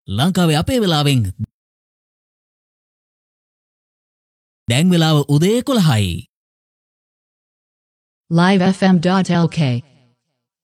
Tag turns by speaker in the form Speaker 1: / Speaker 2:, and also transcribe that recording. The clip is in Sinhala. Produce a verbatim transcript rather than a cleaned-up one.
Speaker 1: ලංකාවේ අපේ වෙලාවෙන් දැන් වෙලාව උදේ එකොළහයි.
Speaker 2: live f m dot l k